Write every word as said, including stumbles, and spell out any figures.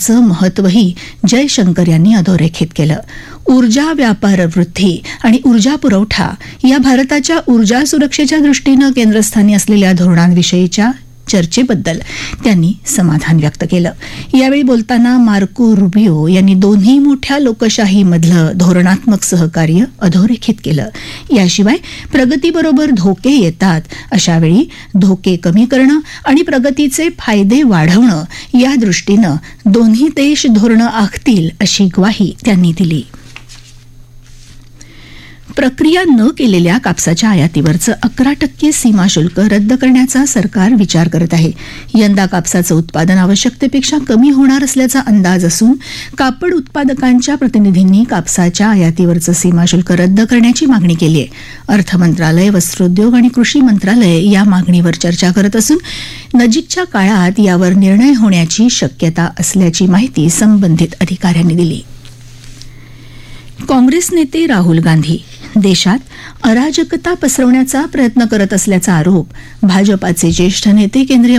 धोरणांचं महत्त्वही जयशंकर यांनी अधोरेखित केलं. ऊर्जा व्यापार वृद्धी आणि ऊर्जा पुरवठा या भारताच्या ऊर्जा सुरक्षेच्या दृष्टीनं केंद्रस्थानी असलेल्या धोरणांविषयीच्या चर्चेबद्दल त्यांनी समाधान व्यक्त केलं. यावेळी बोलताना मार्को रुबियो यांनी दोन्ही मोठ्या लोकशाहीमधलं धोरणात्मक सहकार्य अधोरेखित केलं. याशिवाय प्रगतीबरोबर धोके येतात, अशावेळी धोके कमी करणं आणि प्रगतीचे फायदे वाढवणं या दृष्टीनं दोन्ही देश धोरणं आखतील अशी ग्वाही त्यांनी दिली. प्रक्रिया न केलेल्या कापसाच्या आयातीवरचं अकरा टक्के सीमा शुल्क रद्द करण्याचा सरकार विचार करत आहे. यंदा कापसाचं उत्पादन आवश्यकतेपेक्षा कमी होणार असल्याचा अंदाज असून कापड उत्पादकांच्या प्रतिनिधींनी कापसाच्या आयातीवरचं सीमा शुल्क रद्द करण्याची मागणी केली आहे. अर्थ मंत्रालय, वस्त्रोद्योग आणि कृषी मंत्रालय या मागणीवर चर्चा करत असून नजीकच्या काळात यावर निर्णय होण्याची शक्यता असल्याची माहिती संबंधित अधिकाऱ्यांनी दिली. काँग्रेस नेते राहुल गांधी देशात अराजकता पसरवण्याचा प्रयत्न करत असल्याचा आरोप भाजपाचे ज्येष्ठ नेते केंद्रीय